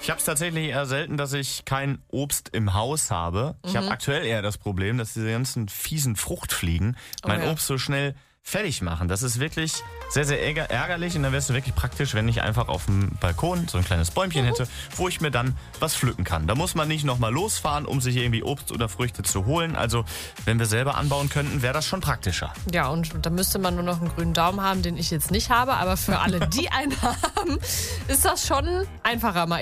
Ich habe es tatsächlich eher selten, dass ich kein Obst im Haus habe. Ich habe aktuell eher das Problem, dass diese ganzen fiesen Fruchtfliegen mein Obst so schnell fertig machen. Das ist wirklich sehr, sehr ärgerlich und dann wäre es wirklich praktisch, wenn ich einfach auf dem Balkon so ein kleines Bäumchen hätte, wo ich mir dann was pflücken kann. Da muss man nicht nochmal losfahren, um sich irgendwie Obst oder Früchte zu holen. Also wenn wir selber anbauen könnten, wäre das schon praktischer. Ja, und da müsste man nur noch einen grünen Daumen haben, den ich jetzt nicht habe. Aber für alle, die einen haben, ist das schon einfacher mal